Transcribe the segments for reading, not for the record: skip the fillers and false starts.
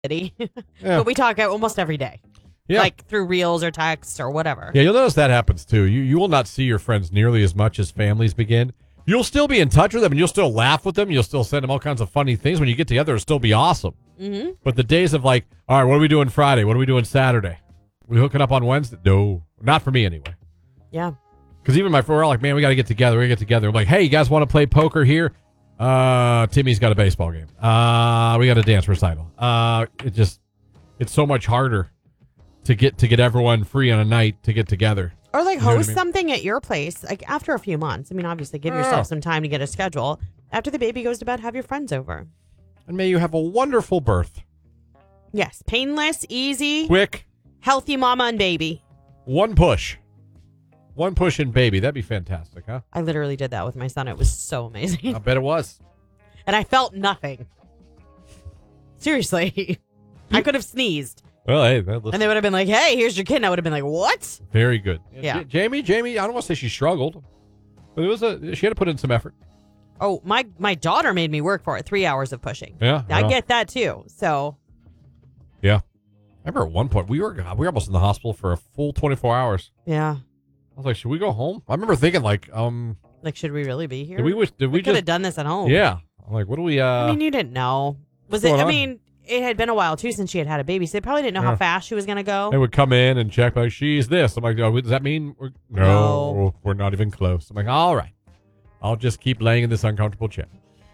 city, Yeah. but we talk almost every day. Yeah. Like through reels or texts or whatever. Yeah, you'll notice that happens too. You will not see your friends nearly as much as families begin. You'll still be in touch with them and you'll still laugh with them. You'll still send them all kinds of funny things. When you get together, it'll still be awesome. Mm-hmm. But the days of like, all right, what are we doing Friday? What are we doing Saturday? We hooking up on Wednesday? No, not for me anyway. Yeah. Because even my friends are like, man, we got to get together. We got to get together. I'm like, hey, you guys want to play poker here? Timmy's got a baseball game. We got a dance recital. It's so much harder to get everyone free on a night to get together. Or like You know what I host mean? something at your place, like after a few months. I mean, obviously give yourself some time to get a schedule. After the baby goes to bed, have your friends over. And may you have a wonderful birth. Yes. Painless, easy, Quick, healthy mama and baby. one push. One push and baby. That'd be fantastic, huh? I literally did that with my son. It was so amazing. I bet it was. And I felt nothing. Seriously. I could have sneezed. Well, hey, And they would have been like, hey, here's your kid. And I would have been like, what? very good. Yeah. Jamie, I don't want to say she struggled, but she had to put in some effort. Oh, my daughter made me work for it. 3 hours of pushing. Yeah. I well, get that too. So Yeah. I remember at one point we were almost in the hospital for a full 24 hours. yeah. I was like, should we go home? I remember thinking like, Like, should we really be here? did we We could just have done this at home. Yeah. I'm like, what do we I mean, you didn't know. Was it? going I on? mean, it had been a while too since she had a baby, so they probably didn't know how Yeah. fast she was gonna go. they would come in and check like she's this. I'm like, oh, does that mean No. we're not even close. I'm like, all right. I'll just keep laying in this uncomfortable chair.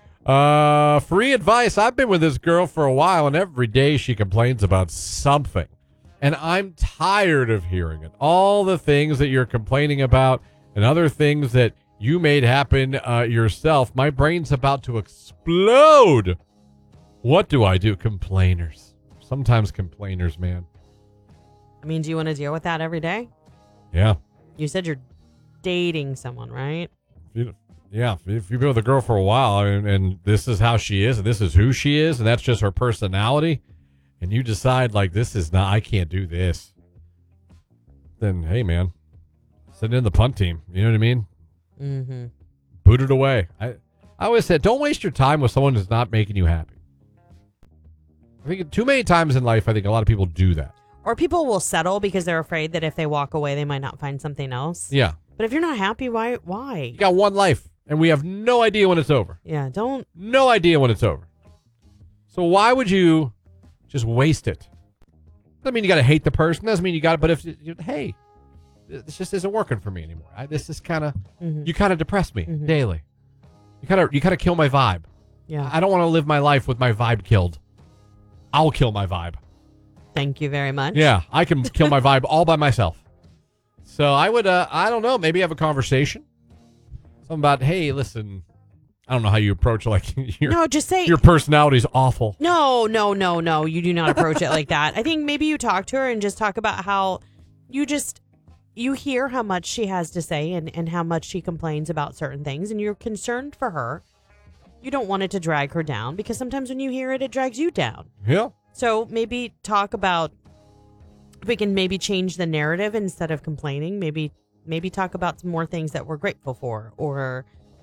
Free advice. I've been with this girl for a while and every day she complains about something. And I'm tired of hearing it. All the things that you're complaining about and other things that you made happen yourself. My brain's about to explode. What do I do? Complainers. Sometimes complainers, man. I mean, do you want to deal with that every day? Yeah. You said you're dating someone, right? Yeah. If you've been with a girl for a while and this is how she is and this is who she is and that's just her personality and you decide like I can't do this, then hey, man, send in the punt team. You know what I mean? Mm-hmm. Boot it away. I always said, don't waste your time with someone who's not making you happy. I think too many times in life, I think a lot of people do that. Or people will settle because they're afraid that if they walk away, they might not find something else. Yeah. But if you're not happy, why? You got one life, and we have no idea when it's over. Yeah, don't. No idea when it's over. So why would you just waste it? Doesn't mean you got to hate the person. Doesn't mean you got to. But hey, this just isn't working for me anymore. This is kind of you kind of depress me daily. You kind of kill my vibe. Yeah. I don't want to live my life with my vibe killed. I'll kill my vibe. Thank you very much. Yeah, I can kill my vibe all by myself. So I would, I don't know, maybe have a conversation. Something about, hey, listen, I don't know how you approach like Just say your personality's awful. No. You do not approach it like that. I think maybe you talk to her and just talk about how you hear how much she has to say and how much she complains about certain things, and you're concerned for her. You don't want it to drag her down because sometimes when you hear it, it drags you down. Yeah. So maybe talk about, we can maybe change the narrative instead of complaining. Maybe talk about some more things that we're grateful for, or,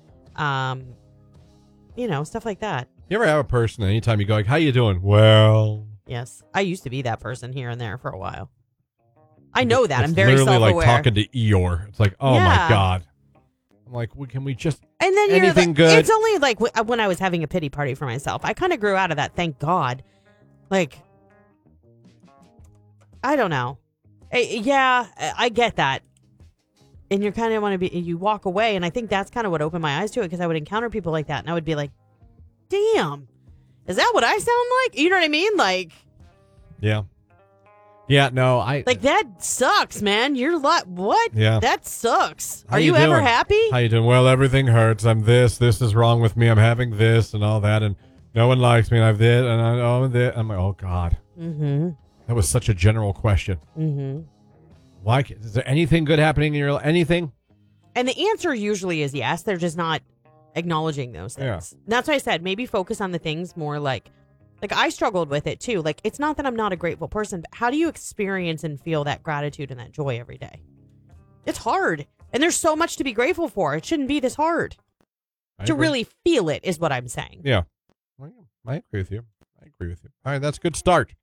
stuff like that. You ever have a person anytime you go like, how you doing? Well. Yes. I used to be that person here and there for a while. I know that. It's I'm very literally self-aware. like talking to Eeyore. It's like, oh Yeah. my God. I'm like, can we just And then anything like, good? It's only like when I was having a pity party for myself. I kind of grew out of that, thank God. Like, I don't know. I get that. And you kind of want to be, you walk away. And I think that's kind of what opened my eyes to it, because I would encounter people like that and I would be like, damn, is that what I sound like? You know what I mean? Like, Yeah. Yeah, no, like that sucks, man. You're like, what? Yeah. That sucks. How Are you you ever doing? happy? How you doing? Well, everything hurts. I'm this is wrong with me. I'm having this and all that, and no one likes me, and I've this, and I'm this. I'm like, oh God. Mm-hmm. That was such a general question. Mm-hmm. Why? Is there anything good happening in your life? Anything? And the answer usually is yes. They're just not acknowledging those things. Yeah. That's why I said maybe focus on the things more like I struggled with it too. Like, it's not that I'm not a grateful person, but how do you experience and feel that gratitude and that joy every day? It's hard. And there's so much to be grateful for. It shouldn't be this hard. I To agree. really feel it is what I'm saying. Yeah. I agree with you. I agree with you. All right, that's a good start.